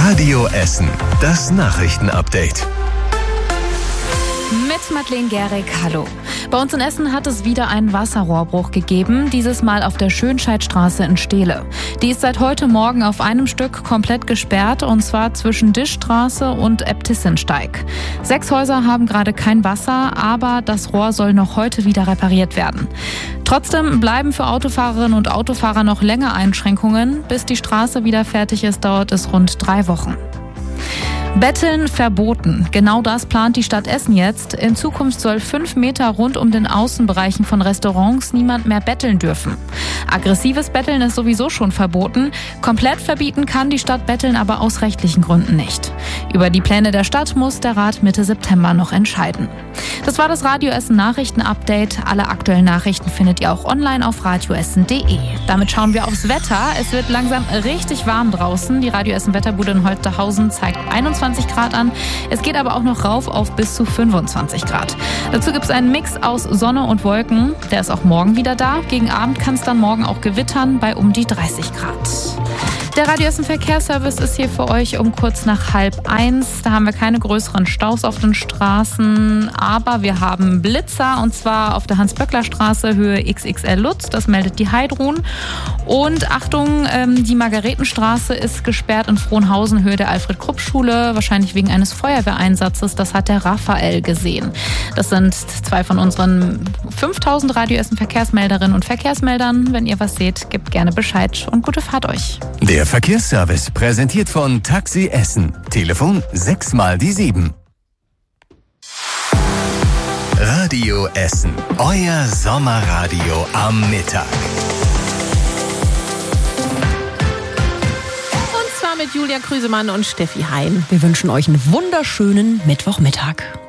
Radio Essen, das Nachrichtenupdate. Mit Madeleine Gehrig, hallo. Bei uns in Essen hat es wieder einen Wasserrohrbruch gegeben, dieses Mal auf der Schönscheidstraße in Stehle. Die ist seit heute Morgen auf einem Stück komplett gesperrt, und zwar zwischen Dischstraße und Äbtissinsteig. 6 Häuser haben gerade kein Wasser, aber das Rohr soll noch heute wieder repariert werden. Trotzdem bleiben für Autofahrerinnen und Autofahrer noch länger Einschränkungen. Bis die Straße wieder fertig ist, dauert es rund 3 Wochen. Betteln verboten. Genau das plant die Stadt Essen jetzt. In Zukunft soll 5 Meter rund um den Außenbereichen von Restaurants niemand mehr betteln dürfen. Aggressives Betteln ist sowieso schon verboten. Komplett verbieten kann die Stadt Betteln aber aus rechtlichen Gründen nicht. Über die Pläne der Stadt muss der Rat Mitte September noch entscheiden. Das war das Radio Essen Nachrichten-Update. Alle aktuellen Nachrichten findet ihr auch online auf radioessen.de. Damit schauen wir aufs Wetter. Es wird langsam richtig warm draußen. Die Radio Essen Wetterbude in Holsterhausen zeigt 21 Grad an. Es geht aber auch noch rauf auf bis zu 25 Grad. Dazu gibt es einen Mix aus Sonne und Wolken. Der ist auch morgen wieder da. Gegen Abend kann es dann morgen auch gewittern bei um die 30 Grad. Der Radio Essen Verkehrsservice ist hier für euch um kurz nach 12:30. Da haben wir keine größeren Staus auf den Straßen, aber wir haben Blitzer, und zwar auf der Hans-Böckler-Straße, Höhe XXL Lutz. Das meldet die Heidrun. Und Achtung, die Margaretenstraße ist gesperrt in Frohnhausen, Höhe der Alfred-Krupp-Schule, wahrscheinlich wegen eines Feuerwehreinsatzes. Das hat der Raphael gesehen. Das sind 2 von unseren 5000 Radio Essen Verkehrsmelderinnen und Verkehrsmeldern. Wenn ihr was seht, gebt gerne Bescheid und gute Fahrt euch. Der Verkehrsservice präsentiert von Taxi Essen. Telefon 6x7. Radio Essen. Euer Sommerradio am Mittag. Und zwar mit Julia Krüsemann und Steffi Hein. Wir wünschen euch einen wunderschönen Mittwochmittag.